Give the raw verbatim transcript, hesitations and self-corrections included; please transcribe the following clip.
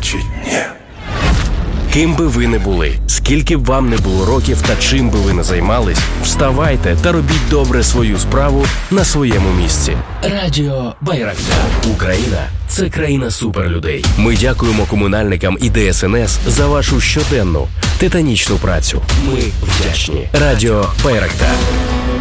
значить ні. Ким би ви не були, скільки б вам не було років та чим би ви не займались, вставайте та робіть добре свою справу на своєму місці. Радіо Байрактар. Україна – це країна суперлюдей. Ми дякуємо комунальникам і Де Ес Ен Ес за вашу щоденну, титанічну працю. Ми вдячні. Радіо Байрактар.